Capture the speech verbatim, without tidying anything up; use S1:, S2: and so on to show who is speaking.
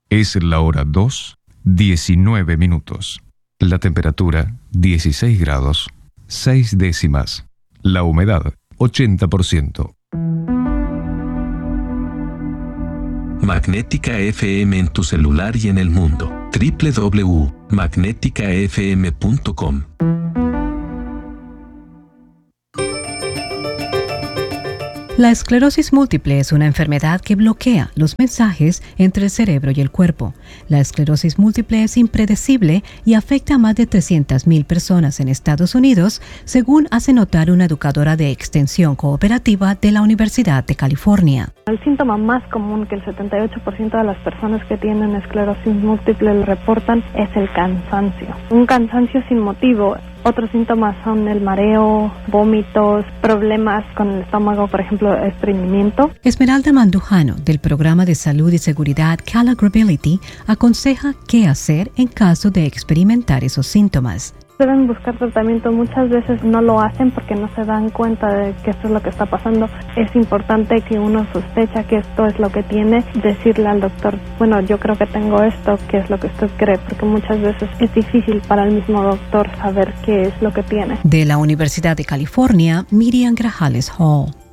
S1: Es la hora dos, diecinueve minutos. La temperatura, dieciséis grados, seis décimas. La humedad, ochenta por ciento.
S2: Magnética F M en tu celular y en el mundo. doble u doble u doble u punto magnética f m punto com.
S3: La esclerosis múltiple es una enfermedad que bloquea los mensajes entre el cerebro y el cuerpo. La esclerosis múltiple es impredecible y afecta a más de trescientas mil personas en Estados Unidos, según hace notar una educadora de extensión cooperativa de la Universidad de California.
S4: El síntoma más común que el setenta y ocho por ciento de las personas que tienen esclerosis múltiple lo reportan es el cansancio. Un cansancio sin motivo. Otros síntomas son el mareo, vómitos, problemas con el estómago, por ejemplo, estreñimiento.
S3: Esmeralda Mandujano, del programa de salud y seguridad Caligrability, aconseja qué hacer en caso de experimentar esos síntomas.
S4: Deben buscar tratamiento. Muchas veces no lo hacen porque no se dan cuenta de que esto es lo que está pasando. Es importante que uno sospecha que esto es lo que tiene, decirle al doctor, bueno, yo creo que tengo esto, ¿qué es lo que usted cree? Porque muchas veces es difícil para el mismo doctor saber qué es lo que tiene.
S3: De la Universidad de California, Miriam Grajales Hall.